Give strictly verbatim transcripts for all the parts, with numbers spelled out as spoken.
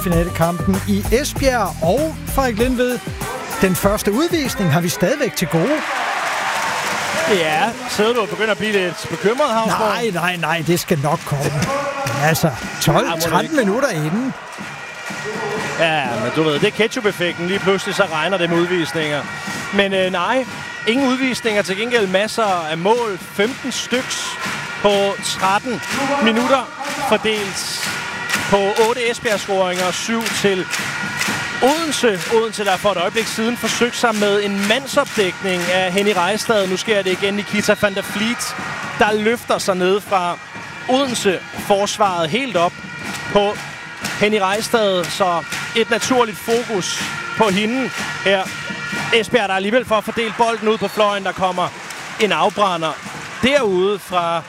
semifinalekampen i Esbjerg. Og Frederik Lindved, den første udvisning har vi stadigvæk til gode. Ja, sidder du og begynder at blive lidt bekymret, Havsgaard? Nej, nej, nej, det skal nok komme. Men altså, tolv til tretten minutter inden. Ja, men du ved, det er ketchup-effekten. Lige pludselig så regner det med udvisninger. Men øh, nej, ingen udvisninger. Til gengæld masser af mål. femten styks på tretten minutter fordelt på otte Esbjerg-scoringer, syv til Odense. Odense, der for et øjeblik siden forsøgte sig med en mandsopdækning af Henny Rejstad. Nu sker det igen. Nikita van der Vliet, der løfter sig ned fra Odense-forsvaret helt op på Henny Rejstad. Så et naturligt fokus på hende her. Esbjerg, der alligevel for at fordele bolden ud på fløjen, der kommer en afbrænder derude fra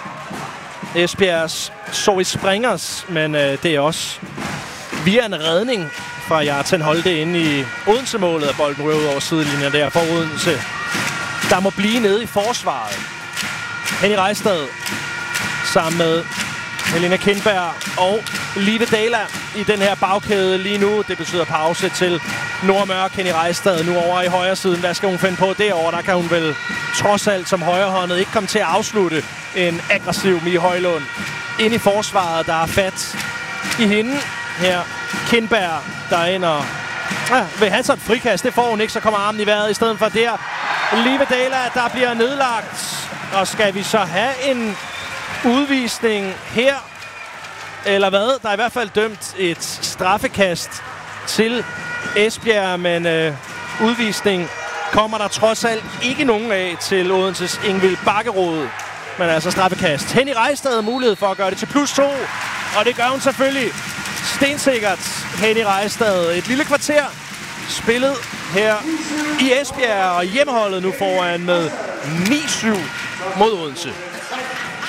Esbjergs Zoe Springers. Men øh, det er også via en redning fra Jartan Holte inde i Odense-målet, af bolden røvet over sidelinjen der for Odense, der må blive nede i forsvaret. Henny Rejstad sammen med Helena Kindberg og Live Dala i den her bagkæde lige nu. Det betyder pause til Nordmørk. Henny Rejstad nu over i højre siden. Hvad skal hun finde på derovre? Der kan hun vel trods alt som højrehåndet ikke komme til at afslutte en aggressiv Mie Højlund. Ind i forsvaret, der er fat i hende her. Kindberg, der er ind og ja, vil have så et frikast. Det får hun ikke, så kommer armen i vejret i stedet for der. Live Dala, der bliver nedlagt. Og skal vi så have en udvisning her? Eller hvad? Der er i hvert fald dømt et straffekast til Esbjerg, men øh, udvisning kommer der trods alt ikke nogen af til Odenses Ingvild Bakkerud. Men altså straffekast. Henny Rejstad mulighed for at gøre det til plus to, og det gør hun selvfølgelig stensikkert. Henny Rejstad, et lille kvarter spillet her i Esbjerg, og hjemmeholdet nu foran med ni syv mod Odense.